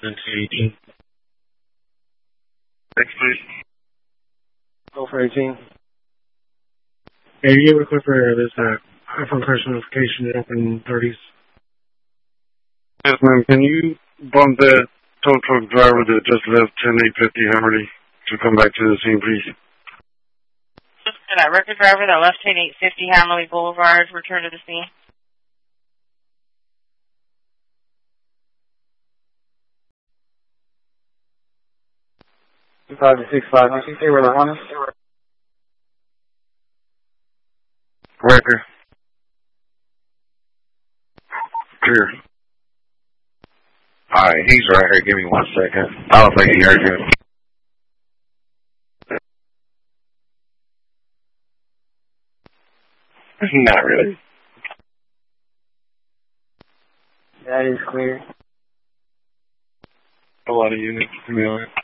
18. Next, please. Go for 18. Hey, are you able to click for this iPhone crash notification up in 30s? Yes, ma'am. Can you bump that tow truck driver that just left 10850 Hammerly to come back to the scene, please? That record driver that left 10850 Hammerly Boulevard, return to the scene. 2565. I think they were the Honest. Record. Clear. Alright, he's right here. Give me 1 second. I don't think he heard you. Not really. That is clear. A lot of units to be honest.